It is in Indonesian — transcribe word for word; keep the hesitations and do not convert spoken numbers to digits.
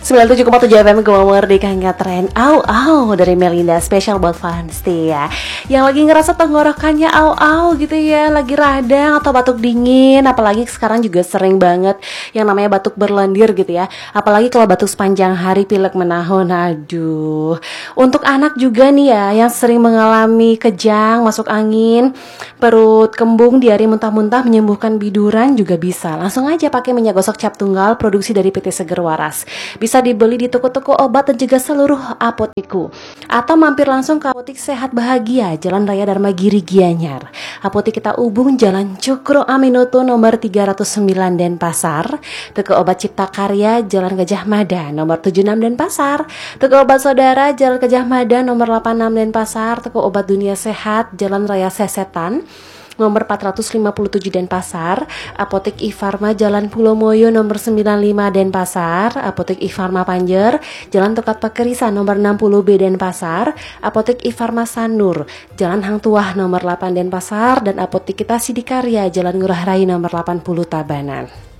sembilan puluh tujuh koma tujuh F M Gema Merdeka hingga tren. Au au dari Melinda, spesial buat Fansti ya, yang lagi ngerasa tenggorokannya au au gitu ya, lagi radang atau batuk dingin. Apalagi sekarang juga sering banget yang namanya batuk berlendir gitu ya. Apalagi kalau batuk sepanjang hari, pilek menahun. Aduh, untuk anak juga nih ya, yang sering mengalami kejang, masuk angin, perut kembung, diare, muntah-muntah, menyembuhkan biduran juga bisa. Langsung aja pakai minyak gosok cap tunggal produksi dari P T Seger Waras. Bisa dibeli di toko-toko obat dan juga seluruh apotekku. Atau mampir langsung ke Apotik Sehat Bahagia, Jalan Raya Dharma Giri Gianyar. Apotik kita Ubung, Jalan Cukro Aminoto nomor tiga ratus sembilan Denpasar. Toko Obat Cipta Karya, Jalan Gajah Mada nomor tujuh puluh enam Denpasar. Toko Obat Saudara, Jalan Gajah Mada nomor delapan puluh enam Denpasar. Toko Obat Dunia Sehat, Jalan Raya Sesetan nomor empat ratus lima puluh tujuh Denpasar. Apotek I-Farma, Jalan Pulau Moyo nomor sembilan puluh lima Denpasar. Apotek I-Farma Panjer, Jalan Tokat Pekerisa nomor enam puluh B Denpasar. Apotek I-Farma Sanur, Jalan Hang Tuah nomor delapan Denpasar. Dan apotek kita Sidikarya, Jalan Ngurah Rai nomor delapan puluh Tabanan.